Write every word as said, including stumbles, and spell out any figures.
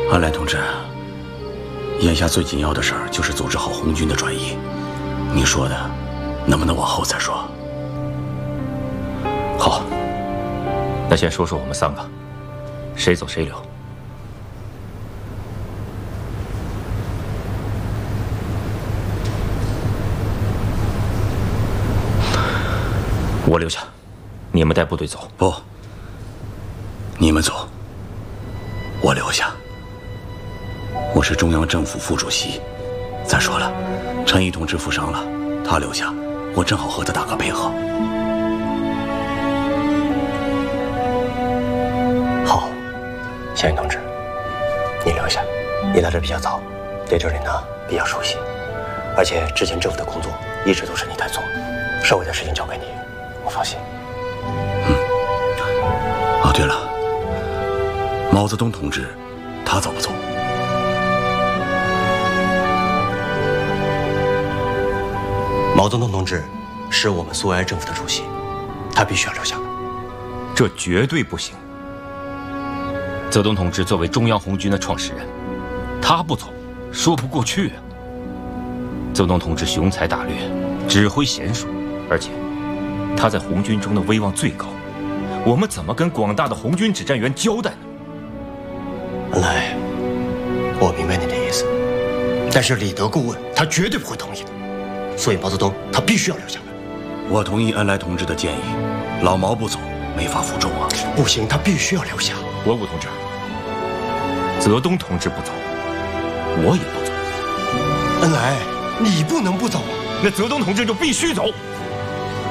安来同志，眼下最紧要的事儿就是组织好红军的转移。你说的，能不能往后再说？ 好，那先说说我们三个，谁走谁留。我留下，你们带部队走。 不，你们走，我留下。我是中央政府副主席。再说了，陈毅同志负伤了，他留下，我正好和他打个配合。 好，小云同志，你留下，你来这比较早，对这里呢比较熟悉，而且之前政府的工作一直都是你在做，社会的事情交给你，我放心。 嗯。哦，对了，毛泽东同志，他走不走？ 毛泽东同志是我们苏维埃政府的主席，他必须要留下。 这绝对不行。泽东同志作为中央红军的创始人，他不走，说不过去啊。泽东同志雄才大略，指挥娴熟，而且他在红军中的威望最高，我们怎么跟广大的红军指战员交代呢？ 恩来，我明白你的意思，但是李德顾问他绝对不会同意的。所以毛泽东他必须要留下来。 我同意恩来同志的建议，老毛不走没法服众啊。 不行，他必须要留下。 文武同志，泽东同志不走，我也不走。 恩来，你不能不走啊！ 那泽东同志就必须走。